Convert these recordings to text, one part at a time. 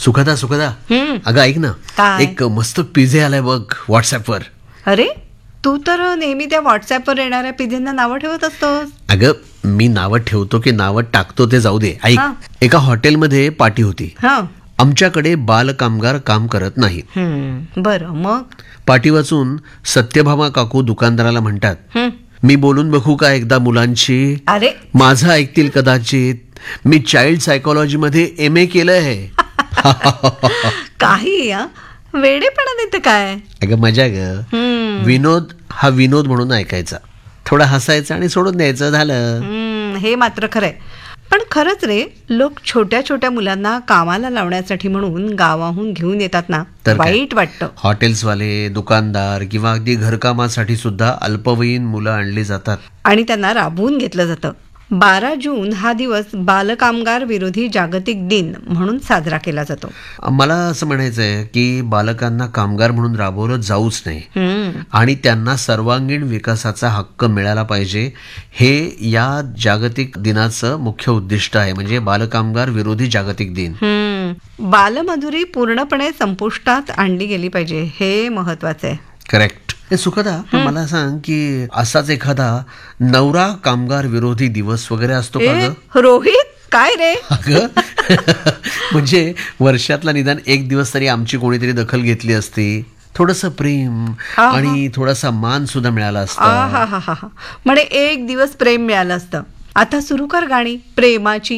सुखदा सुखदा, अगं ऐक ना, काय? एक मस्त पिझे आलाय बघ व्हॉट्सअपवर. अरे तू तर नेहमी त्या व्हॉट्सअपवर येणाऱ्या पिझ्यांना नावं ठेवत असतोस. अगं मी नावं ठेवतो की नावं टाकतो ते जाऊ दे. ऐक, हा. एका हॉटेलमध्ये पार्टी होती. हा. आमच्याकडे बालकामगार काम करत नाहीत. बरं मग. पाटी वाचून सत्यभामा काकू दुकानदाराला म्हणतात, हं. मी बोलून बघू का एकदा मुलांची? अरे माझं ऐकतील कदाचित. मी चाइल्ड सायकोलॉजी मध्ये MA केलंय. काही वेडेपणा देते काय. अगं मजा ग. विनोद हा विनोद म्हणून ऐकायचा, थोडा हसायचं आणि सोडून द्यायचं, झालं. हे मात्र खरंय. पण खरंच रे, लोक छोट्या छोट्या मुलांना कामाला लावण्यासाठी म्हणून गावाहून घेऊन येतात ना, तर काय? वाईट वाटतं. हॉटेल्सवाले, दुकानदार किंवा अगदी घरकामासाठी सुद्धा अल्पवयीन मुलं आणली जातात. आणि त्यांना राबवून घेतलं जातं. 12 जून हा दिवस बालकामगार विरोधी जागतिक दिन म्हणून साजरा केला जातो. मला असं म्हणायचं आहे की बालकांना कामगार म्हणून राबवलं जाऊच नाही आणि त्यांना सर्वांगीण विकासाचा हक्क मिळाला पाहिजे, हे या जागतिक दिनाचं मुख्य उद्दिष्ट आहे. म्हणजे बालकामगार विरोधी जागतिक दिन. बालमजुरी पूर्णपणे संपुष्टात आणली गेली पाहिजे, हे महत्वाचं आहे. करेक्ट. सुखदा, मला सांग की असाच एखादा नवरा कामगार विरोधी दिवस वगैरे असतो का ग? रोहित, काय रे? अगं म्हणजे वर्षातला निदान एक दिवस तरी आमची कोणीतरी दखल घेतली असती, थोडंसं प्रेम आणि थोडासा मान सुद्धा मिळाला असता. म्हणे एक दिवस प्रेम मिळालं असतं. आता सुरू कर गाणी प्रेमाची.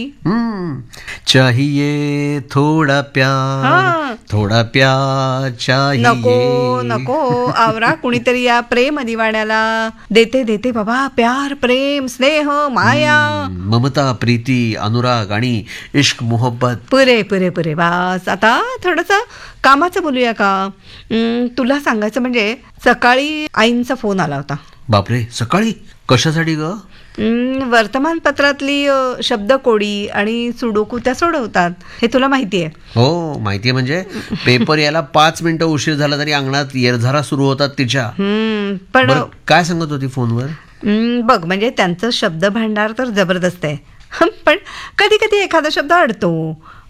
चाहिए थोडा प्यार, थोडा प्यार चाहिए. नको नको, आवरा कुणीतरी या प्रेम दिवाण्याला. देते देते बाबा प्यार, प्रेम, स्नेह, माया, ममता, प्रीती, अनुराग आणि इश्क, मोहब्बत. पुरे पुरे पुरे, बस. आता थोडंसं कामाचं बोलूया का? तुला सांगायचं म्हणजे सकाळी आईंचा फोन आला होता. बापरे, सकाळी? कशासाठी ग? वर्तमानपत्रातली शब्दकोडी आणि सुडोकू त्या सोडवतात, हे तुला माहिती आहे? हो माहितीये. म्हणजे पेपर यायला 5 मिनिटं उशीर झाला तरी अंगणात येरझारा सुरू होतात तिच्या. पण काय सांगत होती फोनवर? बघ, म्हणजे त्यांचं शब्द भांडार तर जबरदस्त आहे. पण कधी कधी एखादा शब्द अडतो.